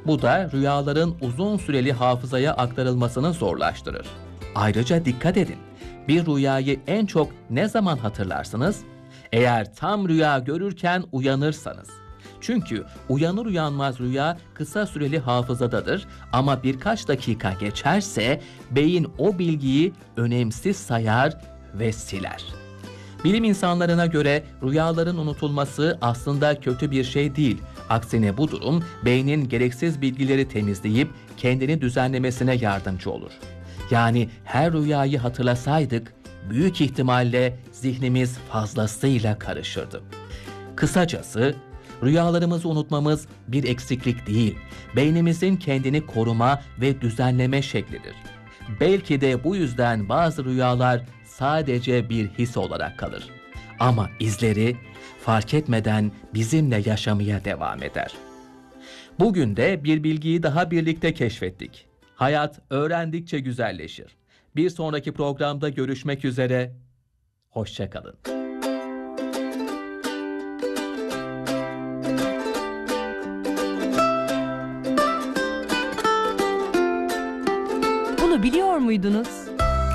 Bu da rüyaların uzun süreli hafızaya aktarılmasını zorlaştırır. Ayrıca dikkat edin, bir rüyayı en çok ne zaman hatırlarsınız? Eğer tam rüya görürken uyanırsanız. Çünkü uyanır uyanmaz rüya kısa süreli hafızadadır ama birkaç dakika geçerse beyin o bilgiyi önemsiz sayar ve siler. Bilim insanlarına göre rüyaların unutulması aslında kötü bir şey değil. Aksine bu durum beynin gereksiz bilgileri temizleyip kendini düzenlemesine yardımcı olur. Yani her rüyayı hatırlasaydık büyük ihtimalle zihnimiz fazlasıyla karışırdı. Kısacası rüyalarımızı unutmamız bir eksiklik değil, beynimizin kendini koruma ve düzenleme şeklidir. Belki de bu yüzden bazı rüyalar sadece bir his olarak kalır. Ama izleri fark etmeden bizimle yaşamaya devam eder. Bugün de bir bilgiyi daha birlikte keşfettik. Hayat öğrendikçe güzelleşir. Bir sonraki programda görüşmek üzere. Hoşça kalın. Bunu biliyor muydunuz?